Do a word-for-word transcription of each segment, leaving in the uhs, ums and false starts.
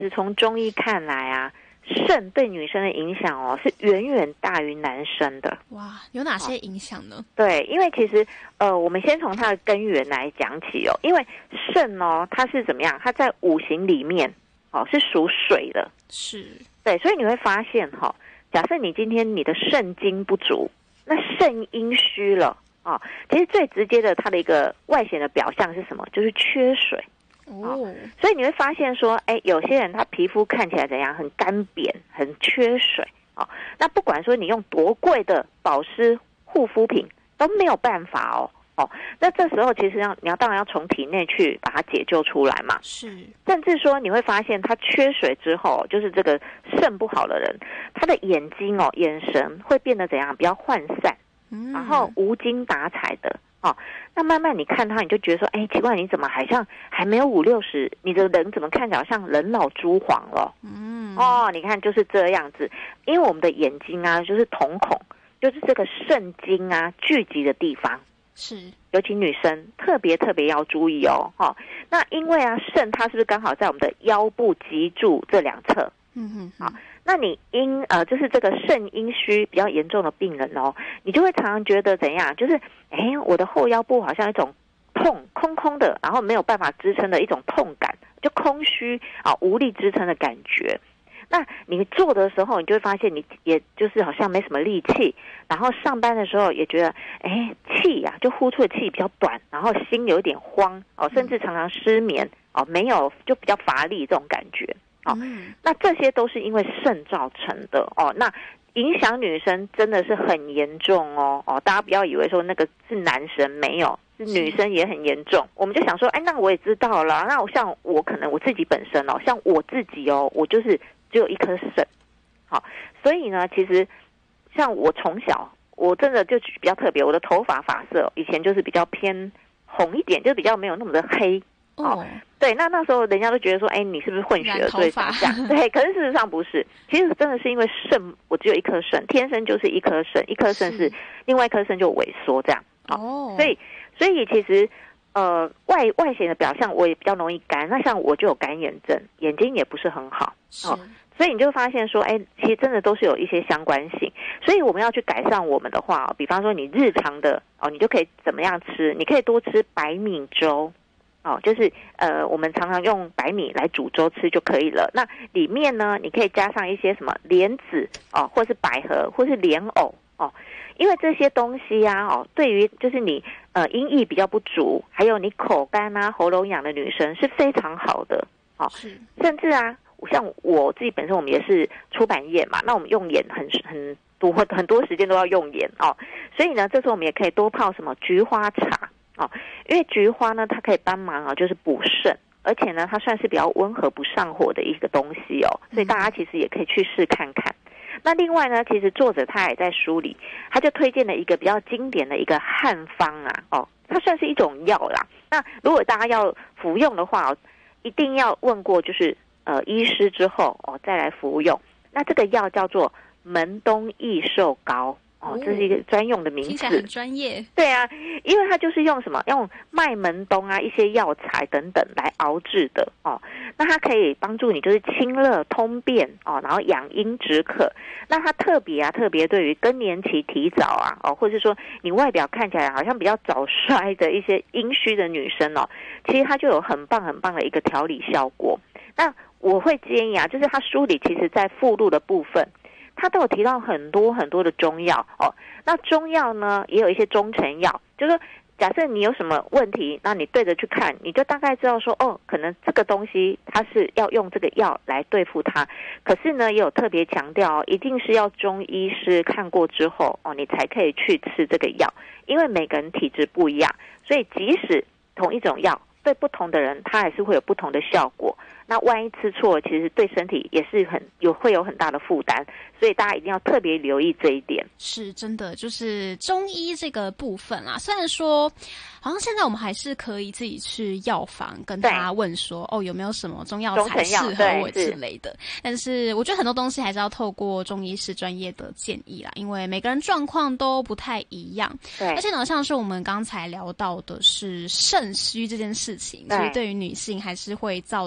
实从中医看来啊，肾对女生的影响哦是远远大于男生的。 哇，有哪些影响呢？ 对，因为其实呃，我们先从它的根源来讲起哦。因为肾哦，它是怎么样？它在五行里面哦是属水的， 是对，所以你会发现哈、哦，假设你今天你的肾精不足，那肾阴虚了啊、哦，其实最直接的它的一个外显的表象是什么？就是缺水。哦，所以你会发现说，哎，有些人他皮肤看起来怎样，很干瘪，很缺水哦。那不管说你用多贵的保湿护肤品都没有办法哦哦。那这时候其实要你要当然要从体内去把它解救出来嘛。 是， 甚至说你会发现他缺水之后，就是这个肾不好的人，他的眼睛哦眼神会变得怎样，比较涣散，嗯、然后无精打采的。哦，那慢慢你看他，你就觉得说，哎，奇怪，你怎么好像还没有五六十，你的人怎么看起来好像人老珠黄了？嗯，哦，你看就是这样子，因为我们的眼睛啊，就是瞳孔，就是这个肾精啊聚集的地方， 是， 尤其女生特别特别要注意哦，哈、哦。那因为啊，肾它是不是刚好在我们的腰部脊柱这两侧？嗯哼，好。那你阴呃，就是这个肾阴虚比较严重的病人哦，你就会常常觉得怎样？就是哎，我的后腰部好像一种痛，空空的，然后没有办法支撑的一种痛感，就空虚啊，无力支撑的感觉。那你做的时候，你就会发现你也就是好像没什么力气，然后上班的时候也觉得哎气呀、啊，就呼出的气比较短，然后心有点慌哦，甚至常常失眠哦，没有就比较乏力这种感觉。哦，那这些都是因为肾造成的哦。那影响女生真的是很严重哦哦，大家不要以为说那个是男生，没有，是女生也很严重。我们就想说，哎，那我也知道了。那我像我可能我自己本身哦，像我自己哦，我就是只有一颗肾，好，所以呢，其实像我从小，我真的就比较特别，我的头发发色以前就是比较偏红一点，就比较没有那么的黑。哦，对，那那时候人家都觉得说，哎，你是不是混血了，所以长这样？对，可是事实上不是，其实真的是因为肾，我只有一颗肾，天生就是一颗肾，一颗肾是另外一颗肾就萎缩这样。哦，所以所以其实呃外外显的表象我也比较容易干，那像我就有干眼症，眼睛也不是很好。哦，所以你就发现说，哎，其实真的都是有一些相关性。所以我们要去改善我们的话，比方说你日常的哦，你就可以怎么样吃？你可以多吃白米粥。哦，就是呃，我们常常用白米来煮粥吃就可以了。那里面呢，你可以加上一些什么莲子哦，或是百合，或是莲藕哦，因为这些东西啊哦，对于就是你呃阴液比较不足，还有你口干啊、喉咙痒的女生是非常好的哦。甚至啊，像我自己本身，我们也是出版业嘛，那我们用眼很很多很多时间都要用眼哦，所以呢，这时候我们也可以多泡什么菊花茶。哦，因为菊花呢，它可以帮忙啊，就是补肾，而且呢，它算是比较温和不上火的一个东西哦，所以大家其实也可以去试看看。那另外呢，其实作者他也在书里，他就推荐了一个比较经典的一个汉方啊，哦，它算是一种药啦。那如果大家要服用的话，一定要问过就是呃医师之后哦再来服用。那这个药叫做门冬益寿膏。哦，这是一个专用的名词， 听起来很专业。 对啊，因为它就是用什么，用麦门冬啊一些药材等等来熬制的哦。那它可以帮助你就是清热通便哦，然后养阴止渴。那它特别啊，特别对于更年期提早啊哦，或者是说你外表看起来好像比较早衰的一些阴虚的女生哦，其实它就有很棒很棒的一个调理效果。那我会建议啊，就是它书里其实在附录的部分。他都有提到很多很多的中药哦，那中药呢也有一些中成药，就是说假设你有什么问题，那你对着去看，你就大概知道说哦，可能这个东西它是要用这个药来对付它。可是呢，也有特别强调，一定是要中医师看过之后哦，你才可以去吃这个药，因为每个人体质不一样，所以即使同一种药，对不同的人，它还是会有不同的效果。那万一吃错，其实对身体也是很有会有很大的负担，所以大家一定要特别留意这一点。 是真的，就是中医这个部分啊，虽然说好像现在我们还是可以自己去药房跟大家问说，哦有没有什么中药材适合我之类的，但是我觉得很多东西还是要透过中医师专业的建议啦，因为每个人状况都不太一样。对，而且呢，像是我们刚才聊到的是肾虚这件事情，其实对于女性还是会造成蛮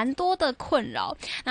蛮多的困扰。